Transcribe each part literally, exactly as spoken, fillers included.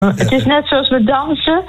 Het is net zoals met dansen.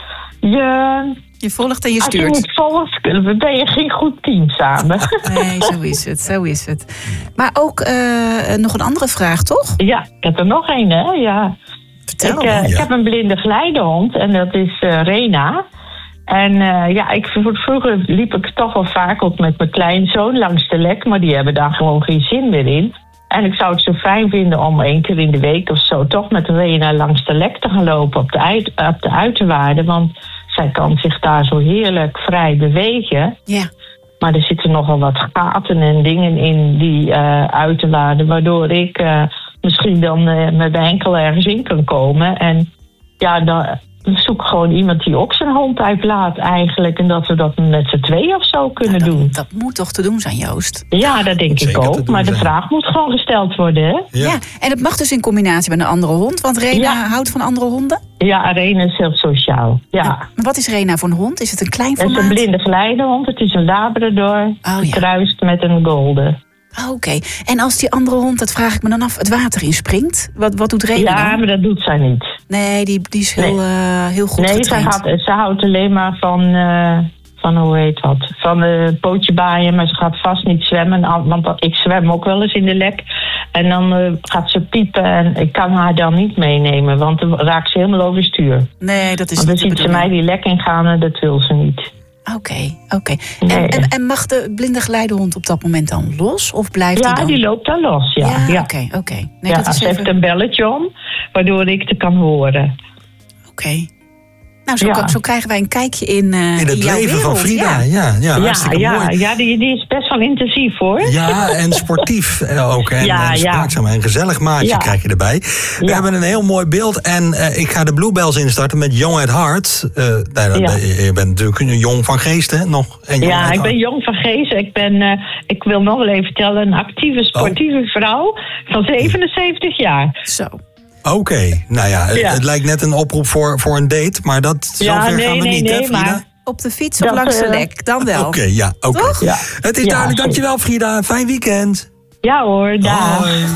Je, je volgt en je stuurt. Als je niet volgt, dan ben je geen goed team samen. Nee, zo is het, zo is het. Maar ook uh, nog een andere vraag, toch? Ja, ik heb er nog één, hè. Ja. Vertel. Ik, uh, ja. ik heb een blinde geleidehond en dat is uh, Rena. En uh, ja, ik, vroeger liep ik toch wel vaak ook met mijn kleinzoon langs de lek, maar die hebben daar gewoon geen zin meer in. En ik zou het zo fijn vinden om één keer in de week of zo toch met Rena langs de lek te gaan lopen op de, uit, op de uiterwaarden. Want zij kan zich daar zo heerlijk vrij bewegen. Ja. Maar er zitten nogal wat gaten en dingen in die uh, uiterwaarden, waardoor ik uh, misschien dan uh, met mijn enkel ergens in kan komen. En ja, dan zoek gewoon iemand die ook zijn hond uitlaat eigenlijk. En dat we dat met z'n tweeën of zo kunnen nou, dat, doen. Dat moet toch te doen zijn, Joost? Ja, dat denk ik ook. Maar de vraag moet gewoon gesteld worden, hè? Ja. ja, en het mag dus in combinatie met een andere hond. Want Rena ja. houdt van andere honden? Ja, Rena is heel sociaal. Ja. ja. Maar wat is Rena voor een hond? Is het een klein formaat? Het is een blinde geleidehond. Het is een Labrador. Oh, ja. Gekruist met een golden. Oh, oké. Okay. En als die andere hond, dat vraag ik me dan af, het water inspringt, wat, wat doet Rena ja, dan? Ja, maar dat doet zij niet. Nee, die, die is heel, nee. uh, heel goed nee, getraind. Nee, ze, ze houdt alleen maar van, uh, van hoe heet dat, van uh, pootje baaien, maar ze gaat vast niet zwemmen. Want ik zwem ook wel eens in de lek. En dan uh, gaat ze piepen en ik kan haar dan niet meenemen, want dan raakt ze helemaal overstuur. Nee, dat is want dan ziet ze mij die lek ingaan en dat wil ze niet. Oké, okay, oké. Okay. Nee. En, en, en mag de blinde geleidehond op dat moment dan los? Of blijft ja, die dan... die loopt dan los, ja. Ja, ja. oké, oké. Okay. Nee, ja, ze even... heeft een belletje om, waardoor ik het kan horen. Oké. Okay. Nou, zo, ja. zo krijgen wij een kijkje in, uh, in het in jouw leven wereld. van Frida. Ja, ja, ja, ja, hartstikke ja, mooi. Ja, die, die is best wel intensief, hoor. Ja, en sportief ook. En, ja, en spraakzaam en gezellig maatje ja. krijg je erbij. We ja. hebben een heel mooi beeld. En uh, ik ga de Bluebells instarten met Jong at Heart. Uh, nou, ja. Je bent natuurlijk een jong van geest, hè? Nog, en jong ja, ik ben jong van geest. Ik, ben, uh, ik wil nog wel even vertellen, een actieve, sportieve oh. vrouw van zevenenzeventig jaar. Zo. Oké, okay. nou ja, ja, het lijkt net een oproep voor, voor een date, maar dat zover ja, nee, gaan we nee, niet, nee, hè, Frida? Maar op de fiets of dat, langs de lek, dan wel. Oké, okay, ja, oké. Okay. Ja. Het is ja, duidelijk, dankjewel Frida, fijn weekend. Ja hoor, dag. Hoi.